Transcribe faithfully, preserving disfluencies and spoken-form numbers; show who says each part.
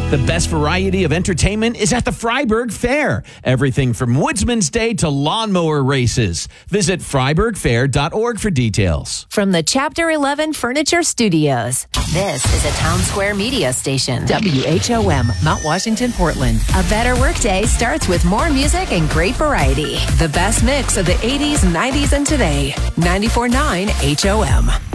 Speaker 1: The best variety of entertainment is at the Freiburg Fair. Everything from Woodsman's Day to lawnmower races. Visit freiburg fair dot org for details.
Speaker 2: From the Chapter eleven Furniture Studios, this is a Town Square media station. W H O M, Mount Washington, Portland. A better workday starts with more music and great variety. The best mix of the eighties, nineties, and today. ninety-four point nine H O M.